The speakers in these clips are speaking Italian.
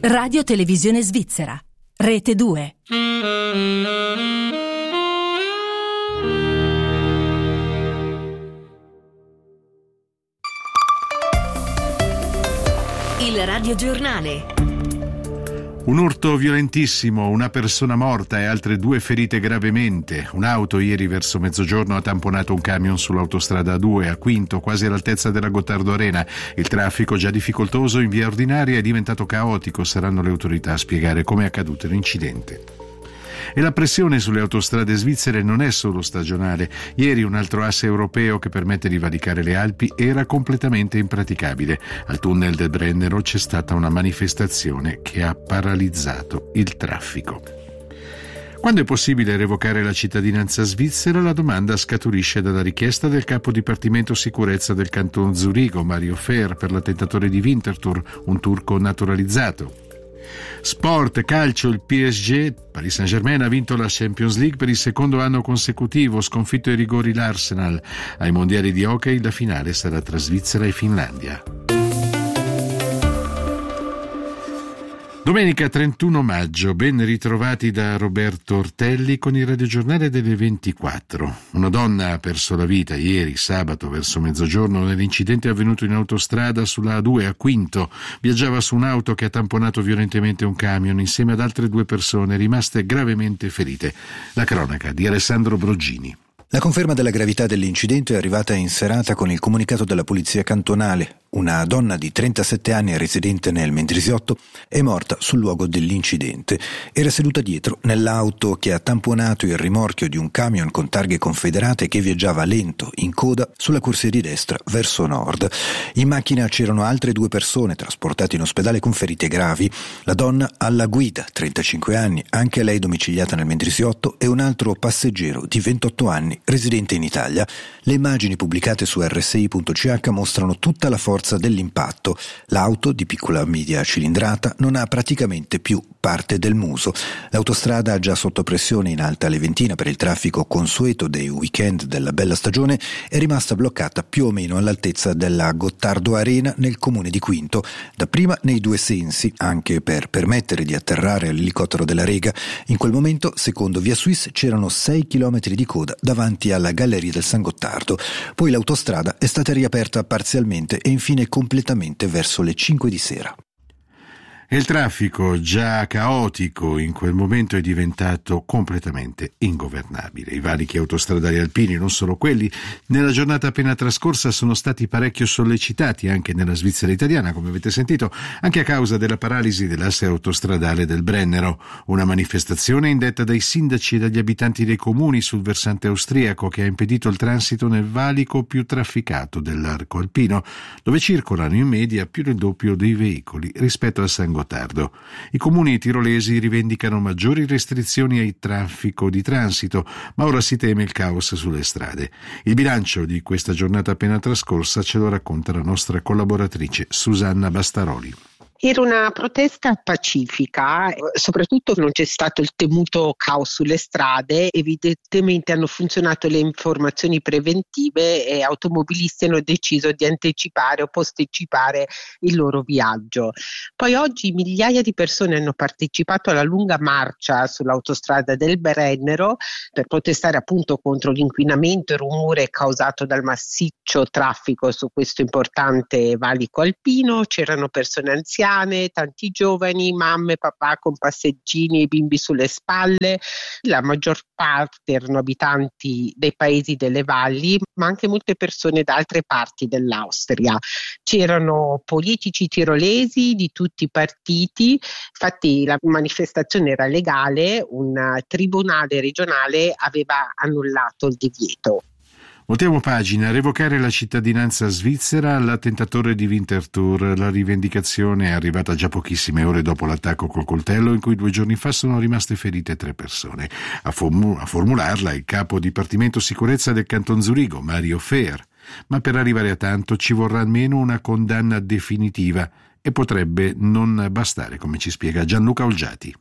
Radio Televisione Svizzera, Rete 2. Il radiogiornale. Un urto violentissimo, una persona morta e altre 2 ferite gravemente. Un'auto ieri verso mezzogiorno ha tamponato un camion sull'autostrada A2 a Quinto, quasi all'altezza della Gottardo Arena. Il traffico, già difficoltoso in via ordinaria, è diventato caotico. Saranno le autorità a spiegare come è accaduto l'incidente. E la pressione sulle autostrade svizzere non è solo stagionale. Ieri un altro asse europeo che permette di valicare le Alpi era completamente impraticabile. Al tunnel del Brennero c'è stata una manifestazione che ha paralizzato il traffico. Quando è possibile revocare la cittadinanza svizzera? La domanda scaturisce dalla richiesta del capo dipartimento sicurezza del canton Zurigo, Mario Fehr, per l'attentatore di Winterthur, un turco naturalizzato. Sport, calcio, il PSG, Paris Saint-Germain ha vinto la Champions League per il secondo anno consecutivo, sconfitto ai rigori l'Arsenal. Ai mondiali di hockey la finale sarà tra Svizzera e Finlandia. Domenica 31 maggio, ben ritrovati da Roberto Ortelli con il radiogiornale delle 24. Una donna ha perso la vita ieri, sabato, verso mezzogiorno, nell'incidente avvenuto in autostrada sulla A2 a Quinto. Viaggiava su un'auto che ha tamponato violentemente un camion insieme ad altre 2 persone rimaste gravemente ferite. La cronaca di Alessandro Broggini. La conferma della gravità dell'incidente è arrivata in serata con il comunicato della polizia cantonale. Una donna di 37 anni residente nel Mendrisiotto è morta sul luogo dell'incidente. Era seduta dietro nell'auto che ha tamponato il rimorchio di un camion con targhe confederate che viaggiava lento in coda sulla corsia di destra verso nord. In macchina c'erano altre 2 persone trasportate in ospedale con ferite gravi. La donna alla guida, 35 anni, anche lei domiciliata nel Mendrisiotto, e un altro passeggero di 28 anni residente in Italia. Le immagini pubblicate su rsi.ch mostrano tutta la forza dell'impatto. L'auto, di piccola media cilindrata, non ha praticamente più parte del muso. L'autostrada, già sotto pressione in Alta Leventina per il traffico consueto dei weekend della bella stagione, è rimasta bloccata più o meno all'altezza della Gottardo Arena nel comune di Quinto, dapprima nei 2 sensi, anche per permettere di atterrare all'elicottero della Rega. In quel momento, secondo Via Suisse, c'erano 6 chilometri di coda davanti alla galleria del San Gottardo. Poi l'autostrada è stata riaperta parzialmente e infine completamente verso le 5 di sera. E il traffico, già caotico in quel momento, è diventato completamente ingovernabile. I valichi autostradali alpini, non solo quelli, nella giornata appena trascorsa sono stati parecchio sollecitati anche nella Svizzera italiana, come avete sentito, anche a causa della paralisi dell'asse autostradale del Brennero. Una manifestazione indetta dai sindaci e dagli abitanti dei comuni sul versante austriaco che ha impedito il transito nel valico più trafficato dell'arco alpino, dove circolano in media più del doppio dei veicoli rispetto al San Gottardo. I comuni tirolesi rivendicano maggiori restrizioni ai traffico di transito, ma ora si teme il caos sulle strade. Il bilancio di questa giornata appena trascorsa ce lo racconta la nostra collaboratrice Susanna Bastaroli. Era una protesta pacifica, soprattutto non c'è stato il temuto caos sulle strade. Evidentemente hanno funzionato le informazioni preventive e automobilisti hanno deciso di anticipare o posticipare il loro viaggio. Poi oggi migliaia di persone hanno partecipato alla lunga marcia sull'autostrada del Brennero per protestare appunto contro l'inquinamento e il rumore causato dal massiccio traffico su questo importante valico alpino. C'erano persone anziane, tanti giovani, mamme, papà con passeggini e bimbi sulle spalle. La maggior parte erano abitanti dei paesi delle valli, ma anche molte persone da altre parti dell'Austria. C'erano politici tirolesi di tutti i partiti. Infatti la manifestazione era legale, un tribunale regionale aveva annullato il divieto. Voltiamo pagina. Revocare la cittadinanza svizzera all'attentatore di Winterthur. La rivendicazione è arrivata già pochissime ore dopo l'attacco col coltello in cui 2 giorni fa sono rimaste ferite 3 persone. A formularla il capo dipartimento sicurezza del canton Zurigo, Mario Fehr. Ma per arrivare a tanto ci vorrà almeno una condanna definitiva e potrebbe non bastare, come ci spiega Gianluca Olgiati.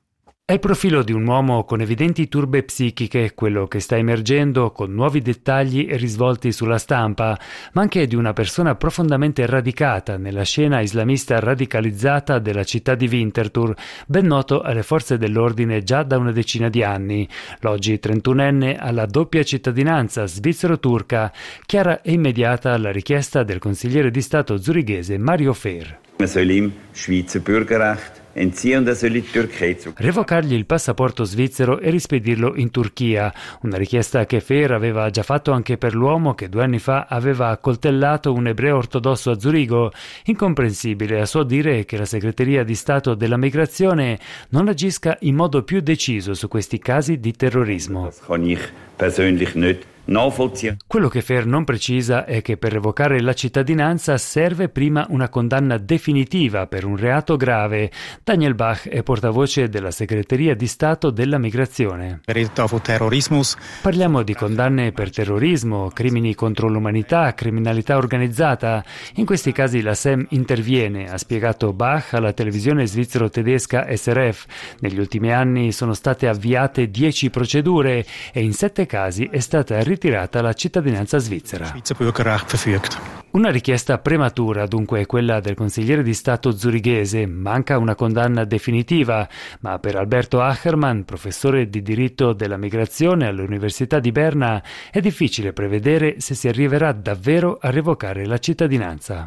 È il profilo di un uomo con evidenti turbe psichiche, quello che sta emergendo con nuovi dettagli e risvolti sulla stampa, ma anche di una persona profondamente radicata nella scena islamista radicalizzata della città di Winterthur, ben noto alle forze dell'ordine già da una decina di anni. L'oggi 31enne ha la doppia cittadinanza svizzero-turca, chiara e immediata la richiesta del consigliere di Stato zurighese Mario Fehr. Man soll ihm Schweizer Bürgerrecht entziehen und er soll in die Türkei zurück. Revocargli il passaporto svizzero e rispedirlo in Turchia, una richiesta che Fehr aveva già fatto anche per l'uomo che 2 anni fa aveva accoltellato un ebreo ortodosso a Zurigo. Incomprensibile a suo dire che la segreteria di Stato della migrazione non agisca in modo più deciso su questi casi di terrorismo. Das kann ich persönlich nicht nachvollziehen. Quello che Fehr non precisa è che per revocare la cittadinanza serve prima una condanna definitiva per un reato grave. Daniel Bach è portavoce della segreteria di Stato della migrazione. Parliamo di condanne per terrorismo, crimini contro l'umanità, criminalità organizzata. In questi casi la SEM interviene, ha spiegato Bach alla televisione svizzero-tedesca SRF. Negli ultimi anni sono state avviate 10 procedure e in 7 casi è stata ritirata la cittadinanza svizzera. Una richiesta prematura, dunque, quella del consigliere di Stato zurighese. Manca una condanna definitiva, ma per Alberto Achermann, professore di diritto della migrazione all'Università di Berna, è difficile prevedere se si arriverà davvero a revocare la cittadinanza.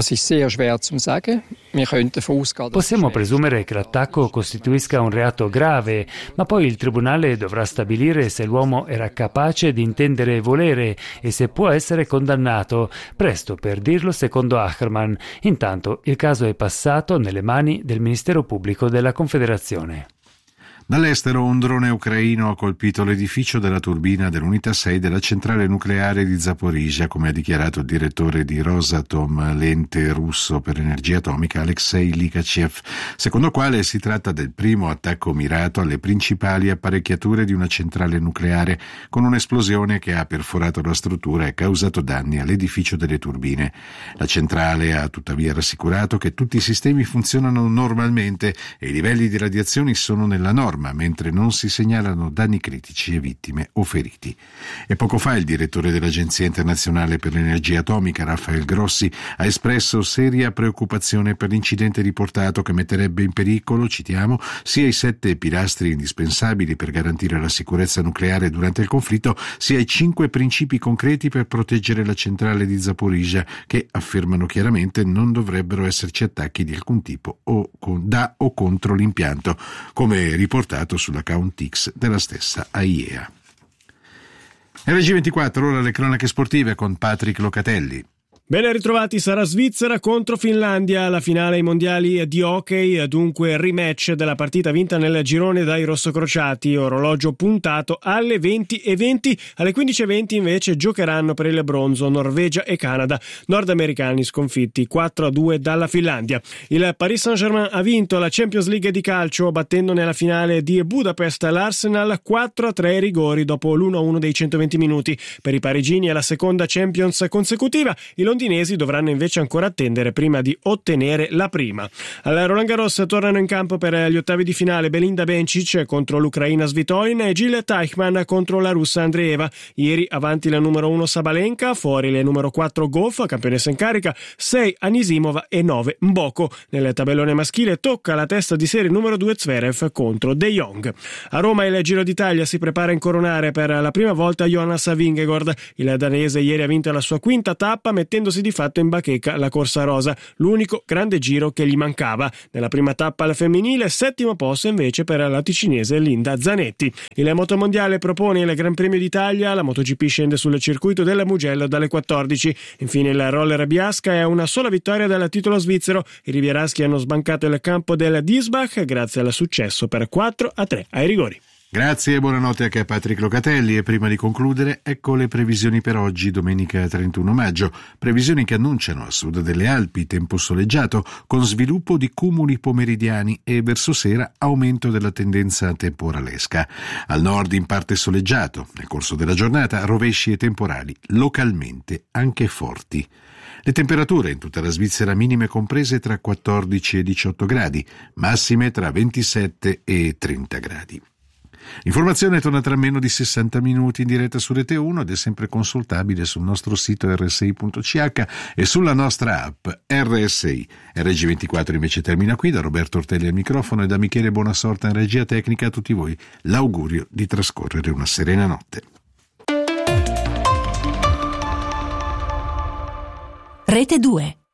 Possiamo presumere che l'attacco costituisca un reato grave, ma poi il tribunale dovrà stabilire se l'uomo era capace di intendere e volere e se può essere condannato. Presto per dirlo, secondo Achermann. Intanto il caso è passato nelle mani del Ministero Pubblico della Confederazione. Dall'estero un drone ucraino ha colpito l'edificio della turbina dell'unità 6 della centrale nucleare di Zaporizhzhia, come ha dichiarato il direttore di Rosatom, l'ente russo per l'energia atomica, Alexei Likachev, secondo quale si tratta del primo attacco mirato alle principali apparecchiature di una centrale nucleare, con un'esplosione che ha perforato la struttura e causato danni all'edificio delle turbine. La centrale ha tuttavia rassicurato che tutti i sistemi funzionano normalmente e i livelli di radiazioni sono nella norma, mentre non si segnalano danni critici e vittime o feriti. E poco fa il direttore dell'Agenzia internazionale per l'energia atomica, Rafael Grossi, ha espresso seria preoccupazione per l'incidente riportato che metterebbe in pericolo, citiamo, sia i 7 pilastri indispensabili per garantire la sicurezza nucleare durante il conflitto, sia i 5 principi concreti per proteggere la centrale di Zaporizhzhia, che affermano chiaramente non dovrebbero esserci attacchi di alcun tipo da o contro l'impianto, come riportato sull'account X della stessa AIEA. RG24, ora le cronache sportive con Patrick Locatelli. Ben ritrovati, sarà Svizzera contro Finlandia, la finale ai mondiali di hockey, dunque rematch della partita vinta nel girone dai rossocrociati, orologio puntato alle 20:20, alle 15:20 invece giocheranno per il bronzo Norvegia e Canada, nordamericani sconfitti 4-2 dalla Finlandia. Il Paris Saint-Germain ha vinto la Champions League di calcio battendo nella finale di Budapest l'Arsenal 4-3 rigori dopo l'1-1 dei 120 minuti. Per i parigini è la seconda Champions consecutiva, i londinesi dovranno invece ancora attendere prima di ottenere la prima. Al Roland Garros tornano in campo per gli ottavi di finale Belinda Bencic contro l'Ucraina Svitolina e Jill Teichmann contro la russa Andreeva. Ieri avanti la numero 1 Sabalenka, fuori le numero 4 Goff, campionessa in carica, 6 Anisimova e 9 Mboko. Nel tabellone maschile tocca la testa di serie numero 2 Zverev contro De Jong. A Roma il Giro d'Italia si prepara a incoronare per la prima volta Jonas Vingegaard. Il danese ieri ha vinto la sua quinta tappa mettendosi di fatto in bacheca la corsa rosa, l'unico grande giro che gli mancava. Nella prima tappa al femminile, 7° posto invece per la ticinese Linda Zanetti. Il motomondiale propone il Gran Premio d'Italia, la MotoGP scende sul circuito del Mugello dalle 14. Infine il roller Biasca è una sola vittoria dal titolo svizzero. I rivieraschi hanno sbancato il campo del Diesbach grazie al successo per 4-3 ai rigori. Grazie e buonanotte anche a Patrick Locatelli, e prima di concludere ecco le previsioni per oggi, domenica 31 maggio, previsioni che annunciano a sud delle Alpi tempo soleggiato con sviluppo di cumuli pomeridiani e verso sera aumento della tendenza temporalesca. Al nord in parte soleggiato, nel corso della giornata rovesci e temporali localmente anche forti. Le temperature in tutta la Svizzera minime comprese tra 14 e 18 gradi, massime tra 27 e 30 gradi. L'informazione torna tra meno di 60 minuti in diretta su Rete 1 ed è sempre consultabile sul nostro sito rsi.ch e sulla nostra app RSI. RG24 invece termina qui. Da Roberto Ortelli al microfono e da Michele Buonasorta in regia tecnica, a tutti voi l'augurio di trascorrere una serena notte. Rete 2.